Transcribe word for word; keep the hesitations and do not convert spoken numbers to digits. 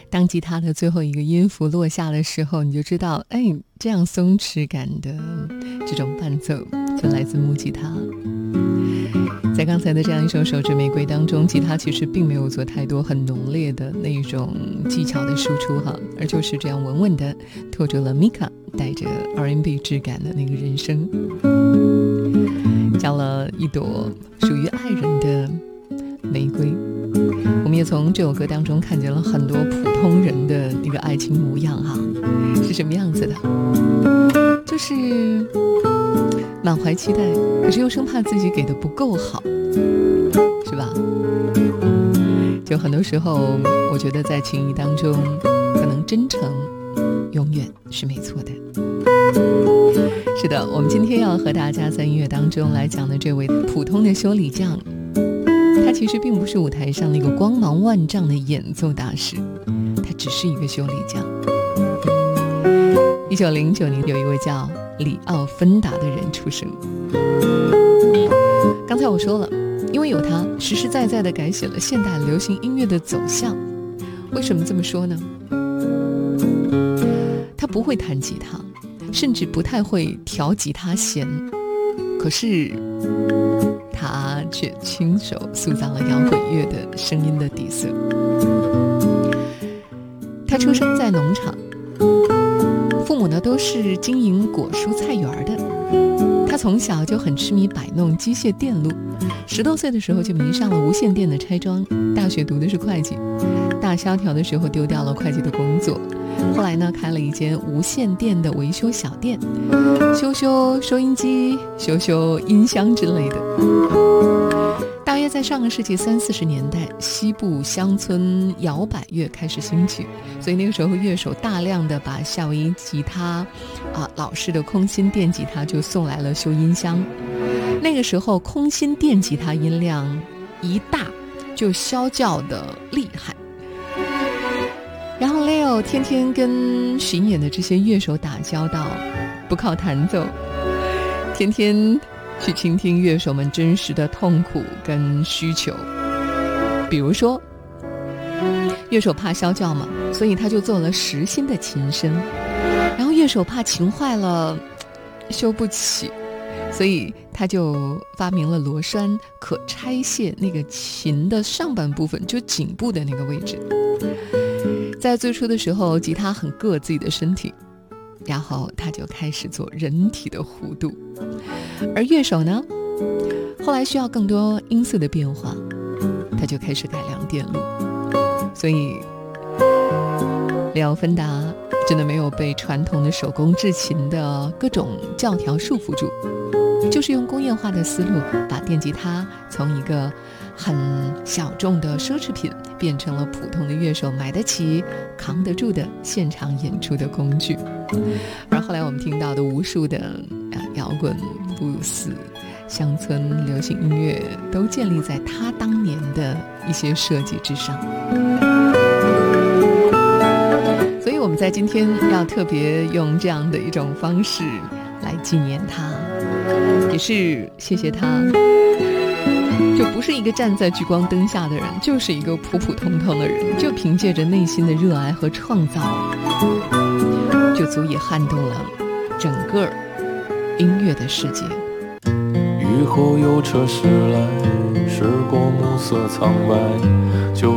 当吉他的最后一个音符落下的时候，你就知道，哎，这样松弛感的这种伴奏就来自木吉他。在刚才的这样一首手指玫瑰当中，吉他其实并没有做太多很浓烈的那种技巧的输出哈，而就是这样稳稳的拖住了 Mika 带着 R and B 质感的那个人声，浇了一朵属于爱人的玫瑰。我们也从这首歌当中看见了很多普通人的那个爱情模样哈，是什么样子的？就是满怀期待，可是又生怕自己给的不够好，是吧？就很多时候我觉得在情谊当中，可能真诚永远是没错的。是的，我们今天要和大家在音乐当中来讲的这位普通的修理匠，他其实并不是舞台上那个光芒万丈的演奏大师，他只是一个修理匠。一九零九年有一位叫里奥芬达的人出生。刚才我说了，因为有他实实在在地改写了现代流行音乐的走向。为什么这么说呢？他不会弹吉他，甚至不太会调吉他弦，可是他却亲手塑造了摇滚乐的声音的底色。他出生在农场，父母呢都是经营果蔬菜园的。他从小就很痴迷摆弄机械电路，十多岁的时候就迷上了无线电的拆装。大学读的是会计，大萧条的时候丢掉了会计的工作，后来呢开了一间无线电的维修小店，修修收音机，修修音箱之类的。大约在上个世纪三四十年代，西部乡村摇摆乐开始兴起，所以那个时候乐手大量的把夏威夷吉他啊、老式的空心电吉他就送来了修音箱。那个时候空心电吉他音量一大就啸叫的厉害，然后 Leo 天天跟巡演的这些乐手打交道，不靠弹奏，天天去倾听乐手们真实的痛苦跟需求。比如说乐手怕啸叫嘛，所以他就做了实心的琴身，然后乐手怕琴坏了修不起，所以他就发明了螺栓，可拆卸那个琴的上半部分，就颈部的那个位置。在最初的时候，吉他很硌自己的身体，然后他就开始做人体的弧度。而乐手呢，后来需要更多音色的变化，他就开始改良电路。所以里奥芬达真的没有被传统的手工制琴的各种教条束缚住，就是用工业化的思路，把电吉他从一个很小众的奢侈品变成了普通的乐手买得起扛得住的现场演出的工具。而后来我们听到的无数的、啊、摇滚、布鲁斯、乡村流行音乐都建立在他当年的一些设计之上。所以我们在今天要特别用这样的一种方式来纪念他，也是谢谢他，就不是一个站在聚光灯下的人，就是一个普普通通的人，就凭借着内心的热爱和创造，就足以撼动了整个音乐的世界。 雨后有车驶来，驶过暮色苍白，就